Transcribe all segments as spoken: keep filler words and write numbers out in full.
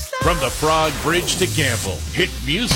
From the Frog Bridge to Gamble, hit music.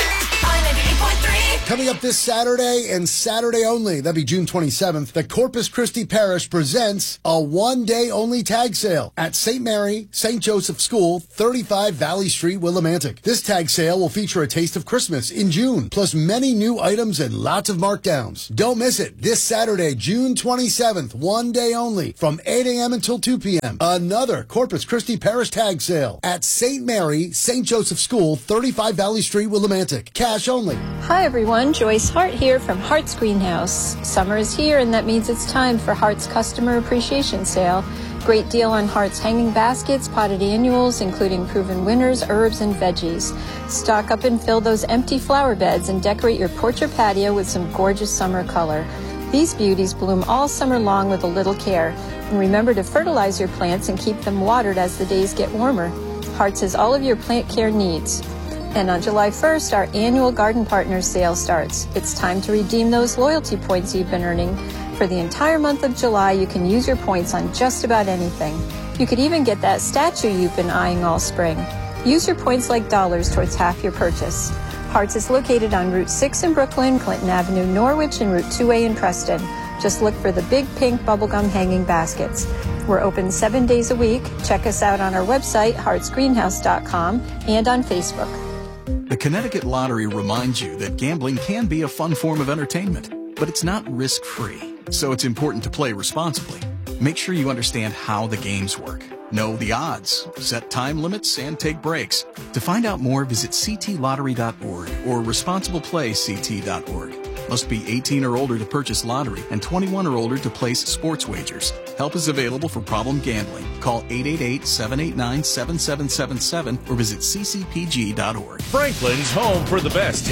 Coming up this Saturday and Saturday only, that'll be June twenty-seventh, the Corpus Christi Parish presents a one-day-only tag sale at Saint Mary Saint Joseph School, thirty-five Valley Street, Willimantic. This tag sale will feature a taste of Christmas in June, plus many new items and lots of markdowns. Don't miss it. This Saturday, June twenty-seventh, one day only, from eight a.m. until two p.m. Another Corpus Christi Parish tag sale at Saint Mary Saint Joseph School, thirty-five Valley Street, Willimantic. Cash only. Hi everyone, Joyce Hart here from Hart's Greenhouse. Summer is here and that means it's time for Hart's Customer Appreciation Sale. Great deal on Hart's hanging baskets, potted annuals, including proven winners, herbs, and veggies. Stock up and fill those empty flower beds and decorate your porch or patio with some gorgeous summer color. These beauties bloom all summer long with a little care. And remember to fertilize your plants and keep them watered as the days get warmer. Hart's has all of your plant care needs. And on July first, our annual Garden Partners sale starts. It's time to redeem those loyalty points you've been earning. For the entire month of July, you can use your points on just about anything. You could even get that statue you've been eyeing all spring. Use your points like dollars towards half your purchase. Hart's is located on Route six in Brooklyn, Clinton Avenue, Norwich, and Route two A in Preston. Just look for the big pink bubblegum hanging baskets. We're open seven days a week. Check us out on our website, harts greenhouse dot com, and on Facebook. The Connecticut Lottery reminds you that gambling can be a fun form of entertainment, but it's not risk-free, so it's important to play responsibly. Make sure you understand how the games work. Know the odds, set time limits, and take breaks. To find out more, visit c t lottery dot org or responsible play c t dot org. Must be eighteen or older to purchase lottery and twenty-one or older to place sports wagers. Help is available for problem gambling. Call eight eight eight, seven eight nine, seven seven seven seven or visit c c p g dot org. Franklin's home for the best